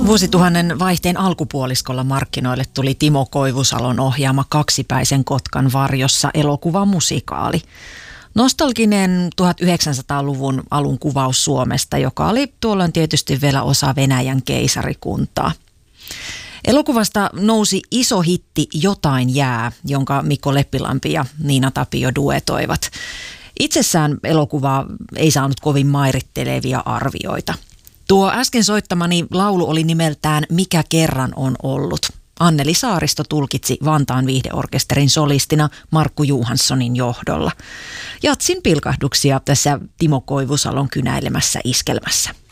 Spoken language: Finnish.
Vuosituhannen vaihteen alkupuoliskolla markkinoille tuli Timo Koivusalon ohjaama Kaksipäisen kotkan varjossa elokuvamusikaali. Nostalginen 1900-luvun alun kuvaus Suomesta, joka oli tuolloin tietysti vielä osa Venäjän keisarikuntaa. Elokuvasta nousi iso hitti Jotain jää, jonka Mikko Leppilampi ja Niina Tapio duetoivat. Itsessään elokuva ei saanut kovin mairittelevia arvioita. Tuo äsken soittamani laulu oli nimeltään Mikä kerran on ollut. Anneli Saaristo tulkitsi Vantaan viihdeorkesterin solistina Markku Johanssonin johdolla. Jatsin pilkahduksia tässä Timo Koivusalon kynäilemässä iskelmässä.